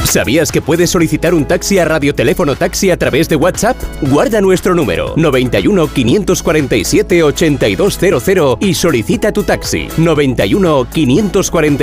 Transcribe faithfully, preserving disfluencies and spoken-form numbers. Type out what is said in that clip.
¿Sabías que puedes solicitar un taxi a Radioteléfono Taxi a través de WhatsApp? Guarda nuestro número noventa y uno, quinientos cuarenta y siete, ochenta y dos cero cero y solicita tu taxi. noventa y uno, quinientos cuarenta